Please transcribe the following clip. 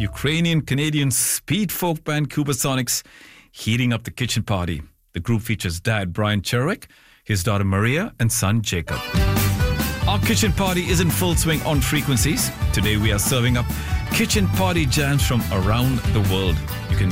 Ukrainian-Canadian speed folk band Kubasonics heating up the kitchen party. The group features dad Brian Cherwick, his daughter Maria, and son Jacob. Our kitchen party is in full swing on frequencies. Today we are serving up kitchen party jams from around the world. You can